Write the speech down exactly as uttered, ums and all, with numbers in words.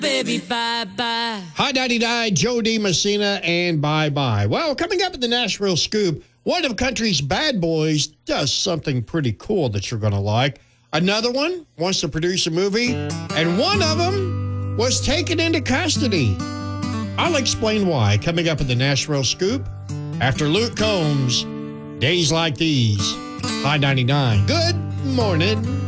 Baby, bye-bye. Hi, ninety-nine, Joe D. Messina, and bye-bye. Well, coming up at the Nashville Scoop, one of country's bad boys does something pretty cool that you're going to like. Another one wants to produce a movie, and one of them was taken into custody. I'll explain why coming up at the Nashville Scoop after Luke Combs, Days Like These. Hi, ninety-nine. Good morning.